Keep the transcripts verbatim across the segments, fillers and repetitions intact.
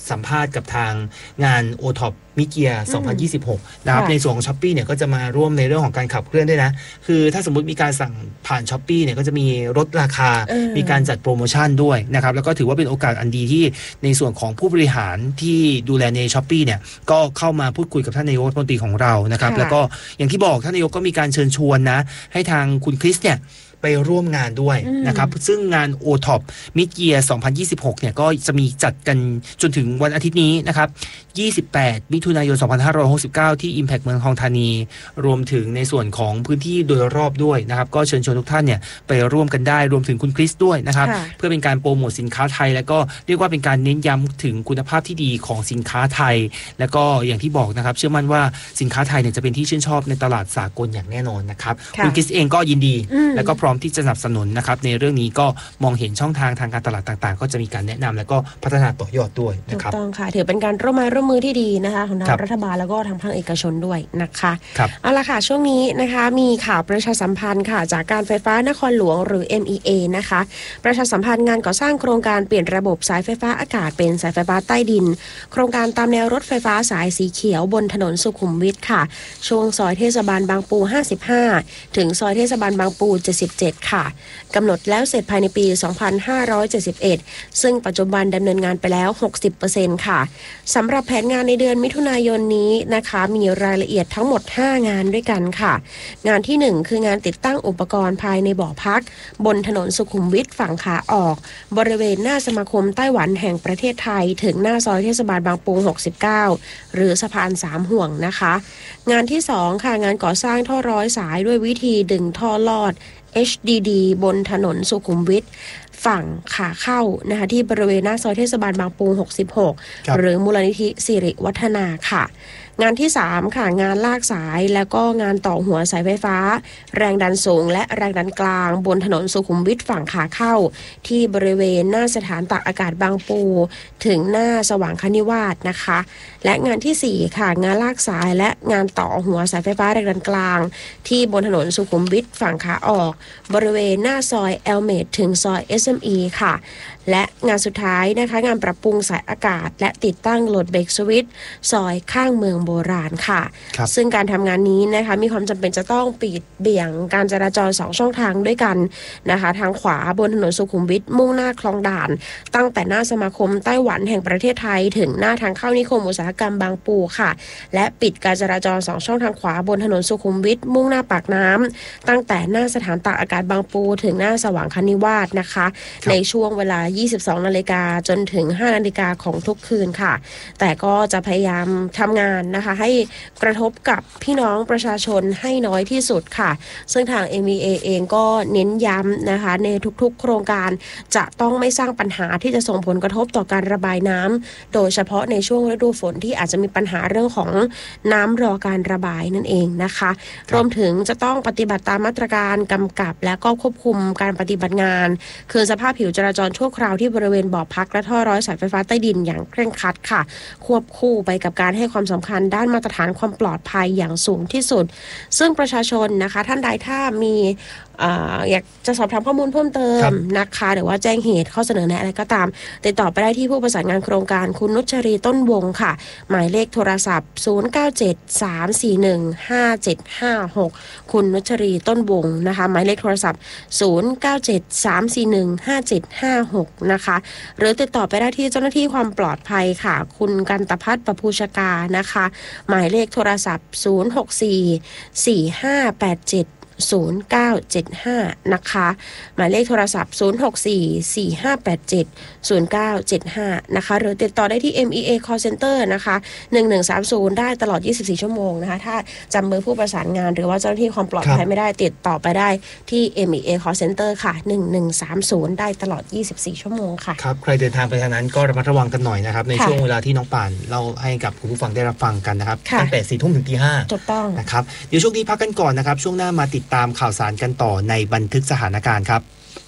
สัมภาษณ์กับทางงาน โอ ท็อป มิเกีย สองพันยี่สิบหก นะครับในส่วนของ Shopee เนี่ยก็จะมาร่วมในเรื่องของการขับเคลื่อนด้วยนะคือถ้าสมมุติมีการสั่งผ่าน Shopee เนี่ยก็จะมีลดราคามีการจัดโปรโมชั่นด้วยนะครับแล้วก็ถือว่าเป็นโอกาสอันดีที่ในส่วนของผู้บริหารที่ดูแลใน Shopee เนี่ยก็เข้ามาพูดคุยกับท่านนายกรัฐมนตรีของเรานะครับแล้วก็อย่างที่บอกท่านนายกก็มีการเชิญชวนนะให้ทางคุณคริสเนี่ยไปร่วมงานด้วยนะครับซึ่งงาน โอ ท็อป Mid Year สองพันยี่สิบหกเนี่ยก็จะมีจัดกันจนถึงวันอาทิตย์นี้นะครับยี่สิบแปดมิถุนายนสองพันห้าร้อยหกสิบเก้าที่ Impact เมืองทองธานีรวมถึงในส่วนของพื้นที่โดยรอบด้วยนะครับก็เชิญชวนทุกท่านเนี่ยไปร่วมกันได้รวมถึงคุณคริสด้วยนะครับเพื่อเป็นการโปรโมทสินค้าไทยแล้วก็เรียกว่าเป็นการเน้นย้ำถึงคุณภาพที่ดีของสินค้าไทยแล้วก็อย่างที่บอกนะครับเชื่อมั่นว่าสินค้าไทยเนี่ยจะเป็นที่ชื่นชอบในตลาดสากลอย่างแน่นอนนะครับคุณคริสเองก็ยินดีแล้วก็พร้อมที่จะสนับสนุนนะครับในเรื่องนี้ก็มองเห็นช่องทางทางการตลาดต่างๆก็จะมีการแนะนำแล้วก็พัฒนาต่อยอดด้วยนะครับถูกต้องค่ะถือเป็นการร่วมมือร่วมมือที่ดีนะคะของทางรัฐบาลแล้วก็ทางภาคเอกชนด้วยนะคะเอาละค่ะช่วงนี้นะคะมีข่าวประชาสัมพันธ์ค่ะจากการไฟฟ้านครหลวงหรือ เอ็ม อี เอ นะคะประชาสัมพันธ์งานก่อสร้างโครงการเปลี่ยนระบบสายไฟฟ้าอากาศเป็นสายไฟฟ้าใต้ดินโครงการตามแนวรถไฟฟ้าสายสีเขียวบนถนนสุขุมวิทค่ะช่วงซอยเทศบาลบางปูห้าสิบห้าถึงซอยเทศบาลบางปูเจ็ดสิบเจ็ดค่ะกำหนดแล้วเสร็จภายในปี สองพันห้าร้อยเจ็ดสิบเอ็ด ซึ่งปัจจุบันดำเนินงานไปแล้ว หกสิบเปอร์เซ็นต์ ค่ะสำหรับแผนงานในเดือนมิถุนายนนี้นะคะมีรายละเอียดทั้งหมดห้างานด้วยกันค่ะงานที่หนึ่งคืองานติดตั้งอุปกรณ์ภายในบ่อพักบนถนนสุขุมวิทฝั่งขาออกบริเวณหน้าสมาคมไต้หวันแห่งประเทศไทยถึงหน้าซอยเทศบาลบางปูหกสิบเก้าหรือสะพานสามห่วงนะคะงานที่สองค่ะงานก่อสร้างท่อร้อยสายด้วยวิธีดึงท่อลอดเอช ดี ดี บนถนนสุขุมวิทฝั่งขาเข้านะคะที่บริเวณหน้าซอยเทศบาลบางปูหกสิบหกหรือมูลนิธิสิริวัฒนาค่ะงานที่สามค่ะงานลากสายแล้วก็งานต่อหัวสายไฟฟ้าแรงดันสูงและแรงดันกลางบนถนนสุขุมวิทฝั่งขาเข้าที่บริเวณหน้าสถานตากอากาศบางปูถึงหน้าสว่างคณิวาสนะคะและงานที่สี่ค่ะงานลากสายและงานต่อหัวสายไฟฟ้าแรงดันกลางที่บนถนนสุขุมวิทฝั่งขาออกบริเวณหน้าซอยแอลเมดถึงซอย เอส เอ็ม อี ค่ะและงานสุดท้ายนะคะงานปรับปรุงสายอากาศและติดตั้งโหลดเบรกสวิตช์ซอยข้างเมืองโบราณค่ะซึ่งการทำงานนี้นะคะมีความจำเป็นจะต้องปิดเบี่ยงการจราจรสองช่องทางด้วยกันนะคะทางขวาบนถนนสุขุมวิทมุ่งหน้าคลองด่านตั้งแต่หน้าสมาคมไต้หวันแห่งประเทศไทยถึงหน้าทางเข้านิคมอุตสาหกรรมบางปูค่ะและปิดการจราจรสองช่องทางขวาบนถนนสุขุมวิทมุ่งหน้าปากน้ำตั้งแต่หน้าสถานตากอากาศบางปูถึงหน้าสว่างคณิวาสนะคะในช่วงเวลายี่สิบสองนาฬิกาจนถึงห้านาฬิกาของทุกคืนค่ะแต่ก็จะพยายามทำงานนะคะให้กระทบกับพี่น้องประชาชนให้น้อยที่สุดค่ะซึ่งทาง เอ็ม อี เอ เองก็เน้นย้ำนะคะในทุกๆโครงการจะต้องไม่สร้างปัญหาที่จะส่งผลกระทบต่อการระบายน้ำโดยเฉพาะในช่วงฤดูฝนที่อาจจะมีปัญหาเรื่องของน้ำรอการระบายนั่นเองนะคะรวมถึงจะต้องปฏิบัติตามมาตรการกำกับและก็ควบคุมการปฏิบัติงานคือสภาพผิวจราจรชั่วคราวที่บริเวณบ่อพักและท่อร้อยสายไฟฟ้าใต้ดินอย่างเคร่งครัดค่ะควบคู่ไปกับการให้ความสำคัญด้านมาตรฐานความปลอดภัยอย่างสูงที่สุดซึ่งประชาชนนะคะท่านใดถ้ามีอยากจะสอบถามข้อมูลเพิ่มเติมนะคะหรือว่าแจ้งเหตุข้อเสนอแนะอะไรก็ตามติดต่อไปได้ที่ผู้ประสานงานโครงการคุณนุชรีต้นวงค่ะหมายเลขโทรศัพท์ศูนย์ เก้า เจ็ด สาม สี่ หนึ่ง ห้า เจ็ด ห้า หกคุณนุชรีต้นวงนะคะหมายเลขโทรศัพท์ศูนย์ เก้า เจ็ด สาม สี่ หนึ่ง ห้า เจ็ด ห้า หกนะคะหรือติดต่อไปได้ที่เจ้าหน้าที่ความปลอดภัยค่ะคุณกันตภัทรประภูชกานะคะหมายเลขโทรศัพท์ศูนย์ หก สี่ สี่ ห้า แปด เจ็ด ศูนย์ เก้า เจ็ด ห้านะคะหมายเลขโทรศัพท์ศูนย์ หก สี่ สี่ ห้า แปด เจ็ด ศูนย์ เก้า เจ็ด ห้านะคะหรือติดต่อได้ที่ เอ็ม อี เอ Call Center นะคะหนึ่งหนึ่งสามศูนย์ได้ตลอดยี่สิบสี่ชั่วโมงนะคะถ้าจำเบอร์ผู้ประสานงานหรือว่าเจ้าหน้าที่ความปลอดภัยไม่ได้ติดต่อไปได้ที่ เอ็ม อี เอ Call Center ค่ะหนึ่งหนึ่งสามศูนย์ได้ตลอดยี่สิบสี่ชั่วโมงค่ะครับใครเดินทางไปทางนั้นก็ระมัดระวังกันหน่อยนะครับในช่วงเวลาที่น้องป่านเล่าให้กับคุณผู้ฟังได้รับฟังกันนะครับตั้งแต่สี่ทุ่มถึงตีห้าถูกต้องนะครับเดี๋ยวช่วงนี้พักกันก่อนนะครับช่วงหน้ามาติดตามข่าวสารกันต่อในบันทึกสถานการณ์ครับ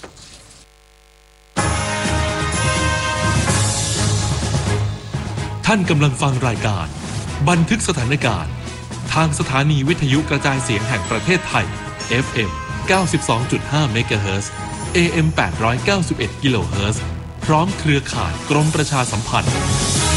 ท่านกำลังฟังรายการบันทึกสถานการณ์ทางสถานีวิทยุกระจายเสียงแห่งประเทศไทย เอฟ เอ็ม เก้าสิบสองจุดห้า เมกะเฮิรตซ์ เอ เอ็ม แปดร้อยเก้าสิบเอ็ด กิโลเฮิรตซ์พร้อมเครือข่ายกรมประชาสัมพันธ์